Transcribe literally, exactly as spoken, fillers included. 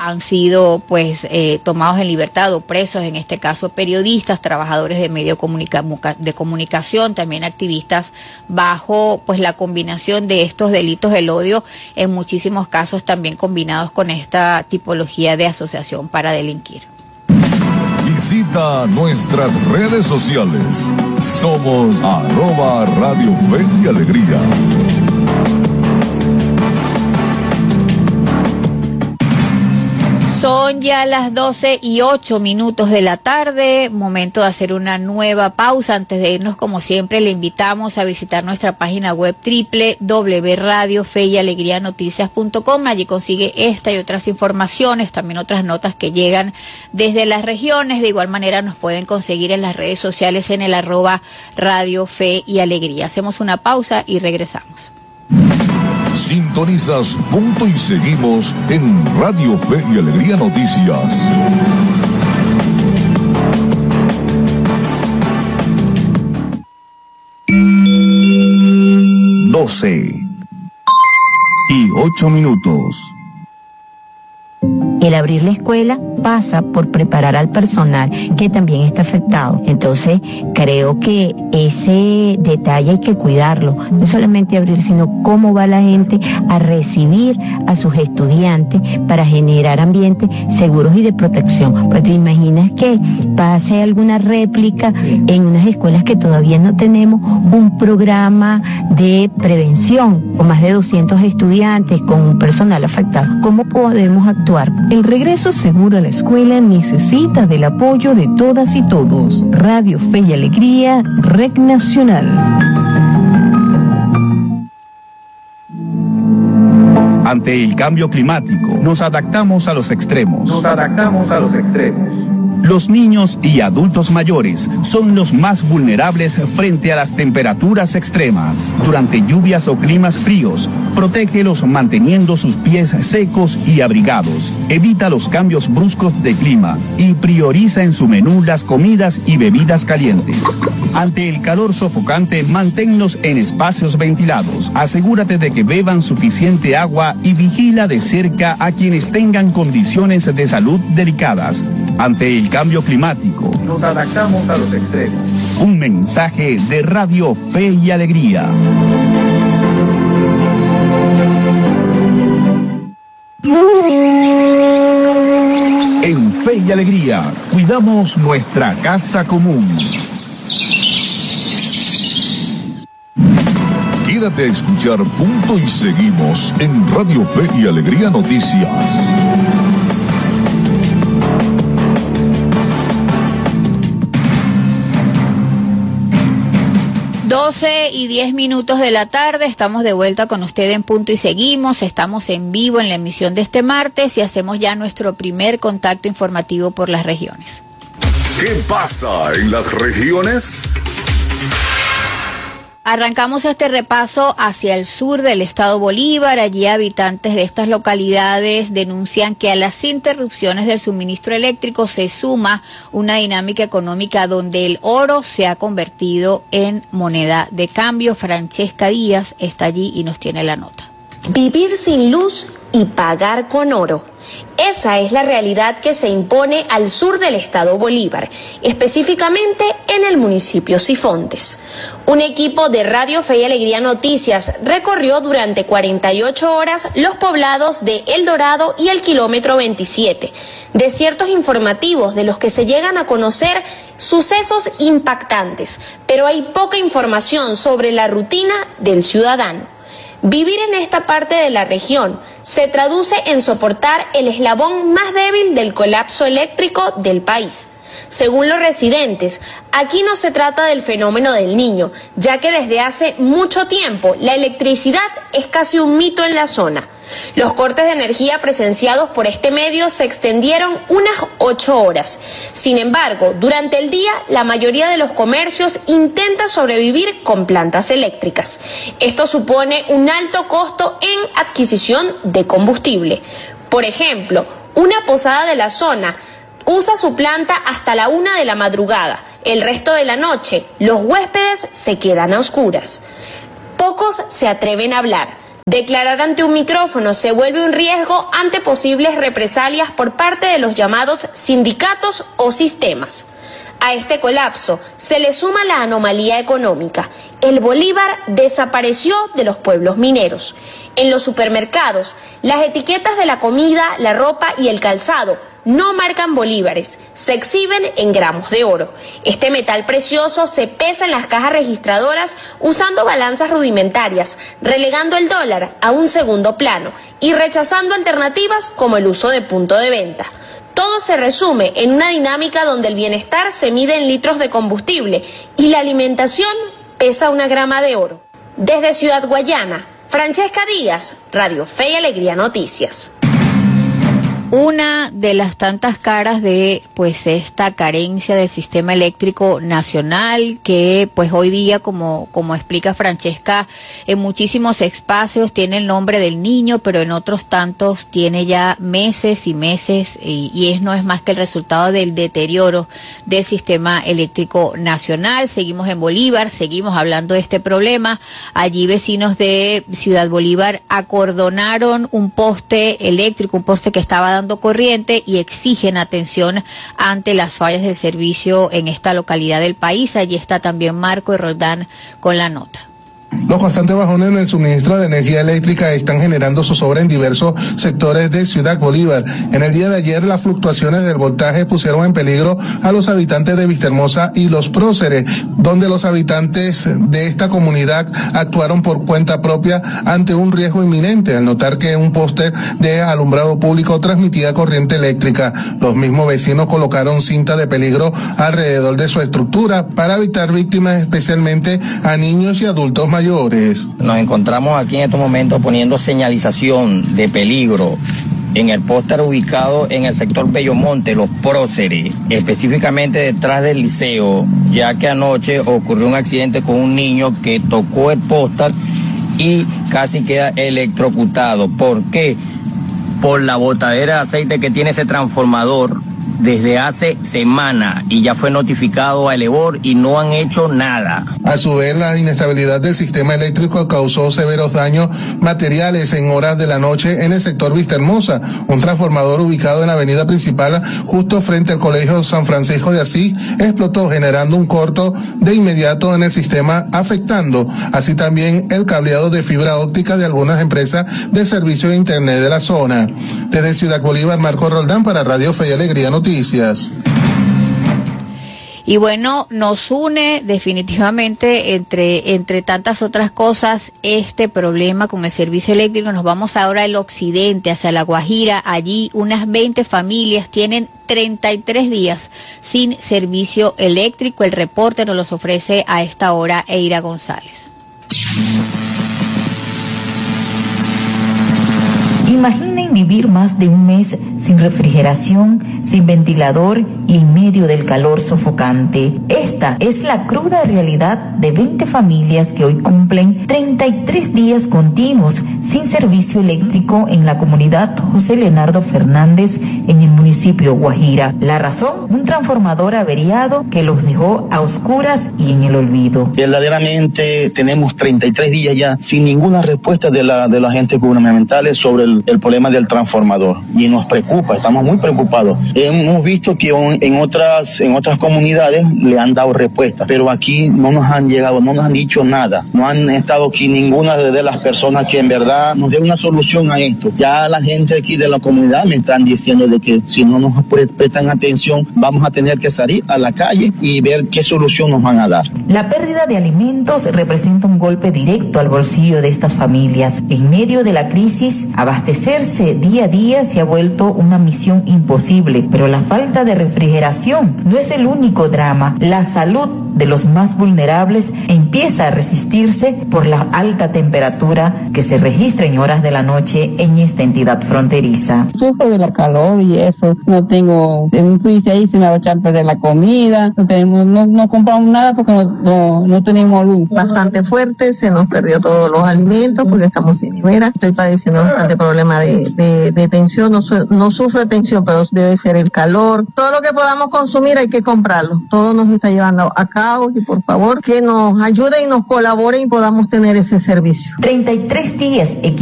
han sido pues eh, tomados en libertad o presos, en este caso periodistas, trabajadores de medios comunica de comunicación, también activistas, bajo pues la combinación de estos delitos del odio, en muchísimos casos también combinados con esta tipología de asociación para delinquir. Visita nuestras redes sociales. Somos arroba Radio Fe y Alegría. Son ya las doce y ocho minutos de la tarde, momento de hacer una nueva pausa. Antes de irnos, como siempre, le invitamos a visitar nuestra página web doble u doble u doble u punto radio fe y alegría noticias punto com. Allí consigue esta y otras informaciones, también otras notas que llegan desde las regiones. De igual manera nos pueden conseguir en las redes sociales en el arroba Radio Fe y Alegría. Hacemos una pausa y regresamos. Sintonizas Punto y Seguimos en Radio Fe y Alegría Noticias. doce y ocho minutos. El abrir la escuela pasa por preparar al personal que también está afectado. Entonces, creo que ese detalle hay que cuidarlo. No solamente abrir, sino cómo va la gente a recibir a sus estudiantes para generar ambientes seguros y de protección. Pues te imaginas que pase alguna réplica en unas escuelas que todavía no tenemos un programa de prevención con más de doscientos estudiantes, con un personal afectado. ¿Cómo podemos actuar? El regreso seguro a la escuela necesita del apoyo de todas y todos. Radio Fe y Alegría, Red Nacional. Ante el cambio climático, nos adaptamos a los extremos. Nos adaptamos a los extremos. Los niños y adultos mayores son los más vulnerables frente a las temperaturas extremas. Durante lluvias o climas fríos, protégelos manteniendo sus pies secos y abrigados. Evita los cambios bruscos de clima y prioriza en su menú las comidas y bebidas calientes. Ante el calor sofocante, manténlos en espacios ventilados. Asegúrate de que beban suficiente agua y vigila de cerca a quienes tengan condiciones de salud delicadas. Ante el cambio climático, nos adaptamos a los extremos. Un mensaje de Radio Fe y Alegría. En Fe y Alegría, cuidamos nuestra casa común. Quédate a escuchar Punto y Seguimos en Radio Fe y Alegría Noticias. doce y diez minutos de la tarde, estamos de vuelta con usted en Punto y Seguimos, estamos en vivo en la emisión de este martes y hacemos ya nuestro primer contacto informativo por las regiones. ¿Qué pasa en las regiones? Arrancamos este repaso hacia el sur del estado Bolívar. Allí habitantes de estas localidades denuncian que a las interrupciones del suministro eléctrico se suma una dinámica económica donde el oro se ha convertido en moneda de cambio. Francesca Díaz está allí y nos tiene la nota. Vivir sin luz y pagar con oro. Esa es la realidad que se impone al sur del estado Bolívar, específicamente en el municipio Sifontes. Un equipo de Radio Fe y Alegría Noticias recorrió durante cuarenta y ocho horas los poblados de El Dorado y el kilómetro veintisiete, desiertos informativos de los que se llegan a conocer sucesos impactantes, pero hay poca información sobre la rutina del ciudadano. Vivir en esta parte de la región se traduce en soportar el eslabón más débil del colapso eléctrico del país. Según los residentes, aquí no se trata del fenómeno del Niño, ya que desde hace mucho tiempo la electricidad es casi un mito en la zona. Los cortes de energía presenciados por este medio se extendieron unas ocho horas. Sin embargo, durante el día, la mayoría de los comercios intenta sobrevivir con plantas eléctricas. Esto supone un alto costo en adquisición de combustible. Por ejemplo, una posada de la zona usa su planta hasta la una de la madrugada. El resto de la noche, los huéspedes se quedan a oscuras. Pocos se atreven a hablar. Declarar ante un micrófono se vuelve un riesgo ante posibles represalias por parte de los llamados sindicatos o sistemas. A este colapso se le suma la anomalía económica. El bolívar desapareció de los pueblos mineros. En los supermercados, las etiquetas de la comida, la ropa y el calzado no marcan bolívares, se exhiben en gramos de oro. Este metal precioso se pesa en las cajas registradoras usando balanzas rudimentarias, relegando el dólar a un segundo plano y rechazando alternativas como el uso de punto de venta. Todo se resume en una dinámica donde el bienestar se mide en litros de combustible y la alimentación pesa una grama de oro. Desde Ciudad Guayana, Francesca Díaz, Radio Fe y Alegría Noticias. Una de las tantas caras de pues esta carencia del sistema eléctrico nacional que pues hoy día, como, como explica Francesca, en muchísimos espacios tiene el nombre del niño, pero en otros tantos tiene ya meses y meses y, y es no es más que el resultado del deterioro del sistema eléctrico nacional. Seguimos en Bolívar, seguimos hablando de este problema. Allí vecinos de Ciudad Bolívar acordonaron un poste eléctrico, un poste que estaba dando corriente y exigen atención ante las fallas del servicio en esta localidad del país. Allí está también Marco y Roldán con la nota. Los constantes bajones en el suministro de energía eléctrica están generando zozobra en diversos sectores de Ciudad Bolívar. En el día de ayer, las fluctuaciones del voltaje pusieron en peligro a los habitantes de Vistahermosa y Los Próceres, donde los habitantes de esta comunidad actuaron por cuenta propia ante un riesgo inminente al notar que un poste de alumbrado público transmitía corriente eléctrica. Los mismos vecinos colocaron cinta de peligro alrededor de su estructura para evitar víctimas, especialmente a niños y adultos mayores. mayores. Nos encontramos aquí en estos momentos poniendo señalización de peligro en el póster ubicado en el sector Bellomonte, Los Próceres, específicamente detrás del liceo, ya que anoche ocurrió un accidente con un niño que tocó el póster y casi queda electrocutado. ¿Por qué? Por la botadera de aceite que tiene ese transformador desde hace semanas y ya fue notificado a Elevor y no han hecho nada. A su vez, la inestabilidad del sistema eléctrico causó severos daños materiales en horas de la noche en el sector Vistahermosa. Un transformador ubicado en la avenida principal justo frente al Colegio San Francisco de Asís explotó, generando un corto de inmediato en el sistema, afectando así también el cableado de fibra óptica de algunas empresas de servicio de internet de la zona. Desde Ciudad Bolívar, Marco Roldán para Radio Fe y Alegría Noticias. Y bueno, nos une definitivamente entre, entre tantas otras cosas este problema con el servicio eléctrico. Nos vamos ahora al occidente, hacia La Guajira. Allí unas veinte familias tienen treinta y tres días sin servicio eléctrico. El reporte nos los ofrece a esta hora Eira González. Imaginen vivir más de un mes sin refrigeración, sin ventilador y en medio del calor sofocante. Esta es la cruda realidad de veinte familias que hoy cumplen treinta y tres días continuos sin servicio eléctrico en la comunidad José Leonardo Fernández en el municipio Guajira. La razón, un transformador averiado que los dejó a oscuras y en el olvido. Verdaderamente tenemos treinta y tres días ya sin ninguna respuesta de la de los agentes gubernamentales sobre el el problema del transformador y nos preocupa, estamos muy preocupados. Hemos visto que en otras en otras comunidades le han dado respuesta, pero aquí no nos han llegado, no nos han dicho nada, no han estado aquí ninguna de las personas que en verdad nos dé una solución a esto. Ya la gente aquí de la comunidad me están diciendo de que si no nos prestan atención vamos a tener que salir a la calle y ver qué solución nos van a dar. La pérdida de alimentos representa un golpe directo al bolsillo de estas familias. En medio de la crisis, abastecerse día a día se ha vuelto una misión imposible, pero la falta de refrigeración no es el único drama. La salud de los más vulnerables empieza a resistirse por la alta temperatura que se registra en horas de la noche en esta entidad fronteriza. Sufro de la calor y eso, no tengo un freezer ahí, se me va a echar a perder la comida, no tenemos, no, no compramos nada porque no, no, no tenemos luz. Bastante fuerte, se nos perdió todos los alimentos porque estamos sin nevera, estoy padeciendo bastante problema de, de, de tensión, no, no sufro de tensión, pero debe ser el calor. Todo lo que podamos consumir hay que comprarlo, todo nos está llevando a caos y por favor que nos ayuden y nos colaboren y podamos tener ese servicio. treinta y tres días